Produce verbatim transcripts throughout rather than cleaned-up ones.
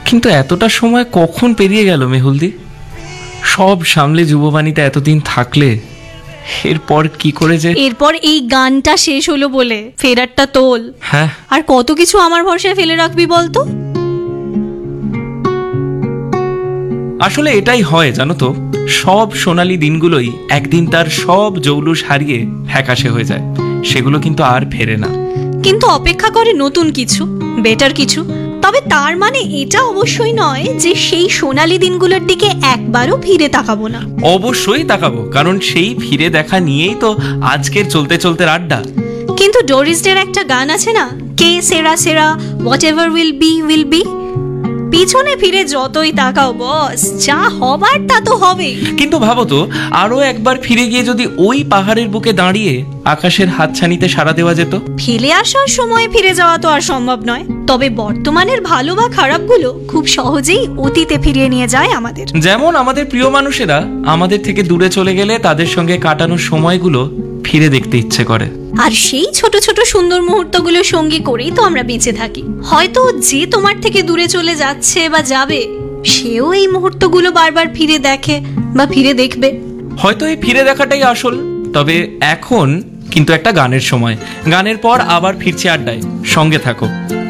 কিন্তু এতটা সময় কখন পেরিয়ে গেল মেহুলদি? সব সামলে যুববাণীতে এতদিন থাকলে এরপর কি করে যে এরপর এই গানটা শেষ হলো বলে ফেরারটা তোল। হ্যাঁ, আর কত কিছু আমার ভরসায় ফেলে রাখবি বলতো? আসলে এটাই হয় জানো তো, সব সোনালী দিনগুলোই একদিন তার সব জৌলুস হারিয়ে ফ্যাকাশে হয়ে যায়, সেগুলো কিন্তু আর ফেরে না। কিন্তু অপেক্ষা করে নতুন কিছু, বেটার কিছু। তবে তার মানে এটা অবশ্যই নয় যে সেই সোনালী দিনগুলোর দিকে একবারও ফিরে তাকাবো না। অবশ্যই তাকাবো, কারণ সেই ফিরে দেখা নিয়েই তো আজকের চলতে চলতে আড্ডা। কিন্তু ডোরিস ডের একটা গান আছে না, কে সেরা সেরা what ever will be will be. পিছনে ফিরে যতই তাকাও বস, যা হবার তা তো হবে। কিন্তু ভাবো তো, আরো একবার ফিরে গিয়ে যদি ওই পাহাড়ের বুকে দাঁড়িয়ে আকাশের হাতছানিতে সাড়া দেওয়া যেত। ফেলে আসার সময় ফিরে যাওয়া তো আর সম্ভব নয়, তবে বর্তমানের ভালো বা খারাপগুলো খুব সহজেই অতীতে ফিরিয়ে নিয়ে যায় আমাদের। যেমন আমাদের প্রিয় মানুষেরা আমাদের থেকে দূরে চলে গেলে তাদের সঙ্গে কাটানোর সময়গুলো ফিরে দেখতে ইচ্ছে করে। আর সেই ছোট ছোট সুন্দর মুহূর্তগুলো সঙ্গী করেই তো আমরা বেঁচে থাকি। হয়তো যে তোমার থেকে দূরে চলে যাচ্ছে বা যাবে, সেও এই মুহূর্তগুলো বারবার ফিরে দেখে বা ফিরে দেখবে। হয়তো এই ফিরে দেখাটাই আসল। তবে এখন কিন্তু একটা গানের সময়, গানের পর আবার ফিরছি আড্ডায়, সঙ্গে থাকো।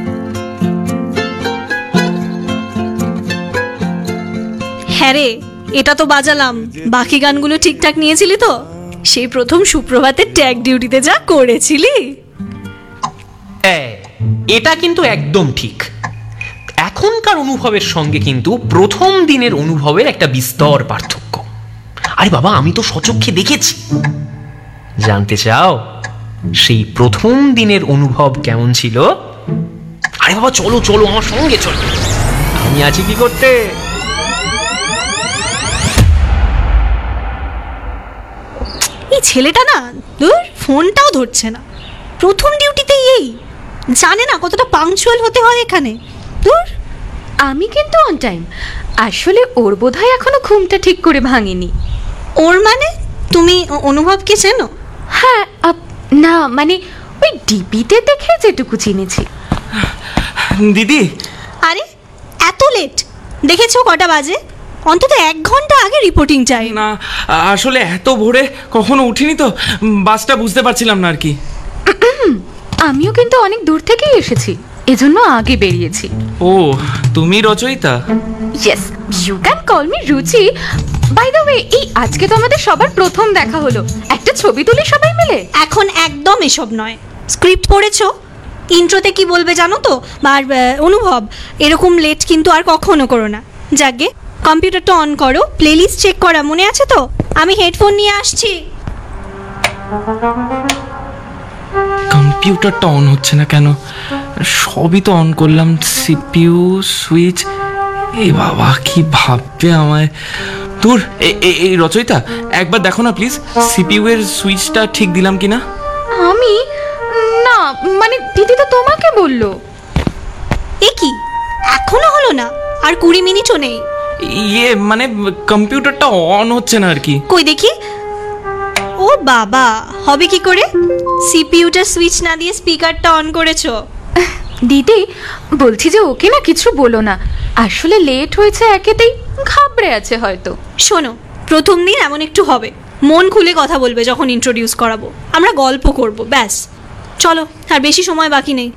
হ্যাঁ রে, এটা তো বাজালাম, বাকি গানগুলো ঠিকঠাক নিয়েছিলি তো? সেই প্রথম সুপ্রভাতের ট্যাগ ডিউটিতে যা করেছিলি। এটা কিন্তু একদম ঠিক। এখনকার অনুভবের সঙ্গে কিন্তু প্রথম দিনের অনুভবের একটা বিস্তর পার্থক্য। আরে বাবা, আমি তো সচক্ষে দেখেছি। জানতে চাও সেই প্রথম দিনের অনুভব কেমন ছিল? আরে বাবা চলো চলো, আমার সঙ্গে চলো, আমি আছি কি করতে। এই ছেলেটা না, দূর, ফোনটাও ধরছে না। প্রথম ডিউটিতেই এই, জানে না কতটা পাংচুয়াল হতে হয় এখানে। দূর। আমি কিন্তু অন টাইম। আসলে ওর বোধহয় এখনো ঘুমটা ঠিক করে ভাঙেনি। ওর মানে? তুমি অনুভবকে চেনো? হ্যাঁ, না মানে ওই ডিপিতে দেখে যেটুকু চিনেছি। দিদি। আরে এত লেট? দেখেছো কটা বাজে? অন্তত এক ঘন্টা আগে রিপোর্টিং চাই। না, আসলে এত ভোরে কখনো উঠিনি তো, বাসটা বুঝতে পারছিলাম না আর কি। আমিও কিন্তু অনেক দূর থেকেই এসেছি, এজন্য আগে বেরিয়েছি। ও, তুমি রচয়িতা? Yes, you can call me রুচি। বাই দ্য ওয়ে, এই আজকে তো আমাদের সবার প্রথম দেখা হলো, একটা ছবি তুলি সবাই মিলে। এখন একদম এসব নয়। স্ক্রিপ্ট পড়েছো? ইন্ট্রোতে কি বলবে জানো তো? আর অনুভব, এরকম লেট কিন্তু আর কখনো করো না। যাকে কম্পিউটারটা অন করো, প্লেলিস্ট চেক করা মনে আছে তো? আমি হেডফোন নিয়ে আসছি। কম্পিউটারটা অন হচ্ছে না কেন? সবই তো অন করলাম, সিপিইউ সুইচ। এই বাবা, কি ভাববে আমায়। দূর, এই রচয়িতা, একবার দেখো না প্লিজ, সিপিইউ এর সুইচটা ঠিক দিলাম কিনা। আমি না, মানে দিদি তো তোমাকে বললো। এ কি, এখনো হলো না? আর কুড়ি মিনিটও নেই। ইয়ে মানে কম্পিউটারটা অন হচ্ছে না আর কি। কই দেখি। ও বাবা, হবে কি করে? সিপিইউটা সুইচ না দিয়ে স্পিকারটা অন করেছো। দিদি বলছি যে ওকে না কিছু বলো না, আসলে লেট হয়েছে একেতেই, ঘাবড়ে আছে হয়তো। শোনো, প্রথম দিন এমন একটু হবে, মন খুলে কথা বলবে যখন ইন্ট্রোডিউস করাবো, আমরা গল্প করব, ব্যাস। চলো, আর বেশি সময় বাকি নেই।